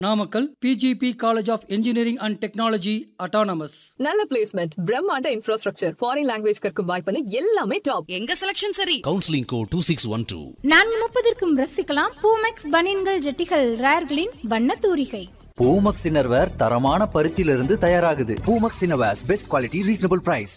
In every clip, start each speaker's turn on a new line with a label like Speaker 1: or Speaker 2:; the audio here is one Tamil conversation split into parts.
Speaker 1: Namakkal PGP college of engineering and technology autonomous.
Speaker 2: நல்ல பிளேஸ்மெண்ட், பிரம்மாண்ட இன்ஃப்ராஸ்ட்ரக்சர், ஃபாரின் லாங்குவேஜ் கற்கும் வாய்ப்புன்னு எல்லாமே டாப்.
Speaker 3: எங்க செலக்ஷன் சரி.
Speaker 4: Counselling code 2612.
Speaker 5: 4:30 ரசிக்கலாம் பூமெக்ஸ் பனியன்கள் ஜெட்டிகள் ரேர்களின் வண்ண தூரிகை.
Speaker 6: பூமெக்ஸ் இன்னர்வேர் தரமான பருத்தியிலிருந்து தயாராகுது. Boomex innerwears best quality reasonable price.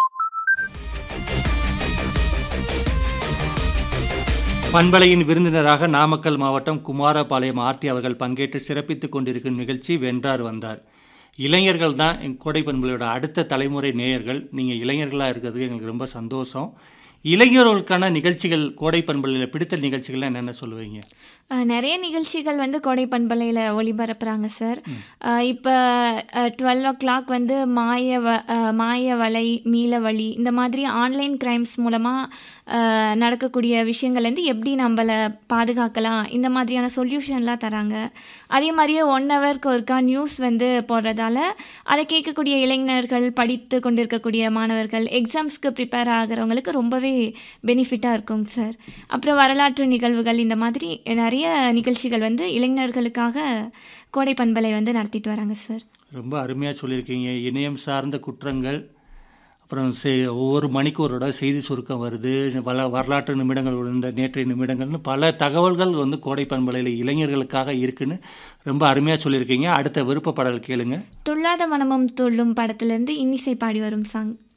Speaker 7: பண்பலையின் விருந்தினராக நாமக்கல் மாவட்டம் குமாரபாளையம் ஆர்த்தி அவர்கள் பங்கேற்று சிறப்பித்துக் கொண்டிருக்கும் நிகழ்ச்சி வென்றார் வந்தார். இளைஞர்கள் தான் எங்கள் கோடை பண்பலையோட அடுத்த தலைமுறை நேயர்கள். நீங்கள் இளைஞர்களாக இருக்கிறதுக்கு எங்களுக்கு ரொம்ப சந்தோஷம். இளைஞர்களுக்கான நிகழ்ச்சிகள் கோடை பண்பலையில் பிடித்த நிகழ்ச்சிகள்லாம் என்னென்ன சொல்லுவீங்க?
Speaker 8: நிறைய நிகழ்ச்சிகள் வந்து கோடை பண்பலையில் ஒளிபரப்புகிறாங்க சார். இப்போ 12 வந்து மாய வலை, மீள வழி, இந்த மாதிரி ஆன்லைன் கிரைம்ஸ் மூலமாக நடக்கக்கூடிய விஷயங்கள்லேருந்து எப்படி நம்மளை பாதுகாக்கலாம், இந்த மாதிரியான சொல்யூஷன்லாம் தராங்க. அதே மாதிரியே 1 ஹவருக்கு ஒருக்கா நியூஸ் வந்து போடுறதால அதை கேட்கக்கூடிய இளைஞர்கள், படித்து கொண்டிருக்கக்கூடிய மாணவர்கள், எக்ஸாம்ஸ்க்கு ப்ரிப்பேர் ஆகிறவங்களுக்கு ரொம்பவே பெனிஃபிட்டாக இருக்குங்க சார். அப்புறம் வரலாற்று நிகழ்வுகள், இந்த மாதிரி நிறைய நிகழ்ச்சிகள் வந்து இளைஞர்களுக்காக கோடை பண்பலை வந்து நடத்திட்டு வராங்க சார்.
Speaker 7: ரொம்ப அருமையாக சொல்லியிருக்கீங்க. இணையம் சார்ந்த குற்றங்கள், அப்புறம் ஒவ்வொரு மணிக்கு ஒரு தடவை செய்தி சுருக்கம் வருது, வரலாற்று நிமிடங்கள், இந்த நேற்றைய நிமிடங்கள்னு பல தகவல்கள் வந்து கோடை பண்பலையில் இளைஞர்களுக்காக இருக்குன்னு ரொம்ப அருமையாக சொல்லியிருக்கீங்க. அடுத்த விருப்ப பாடல் கேளுங்க.
Speaker 8: துள்ளாத மனமும் துள்ளும் படத்துலேருந்து இன்னிசை பாடி வரும் சாங்.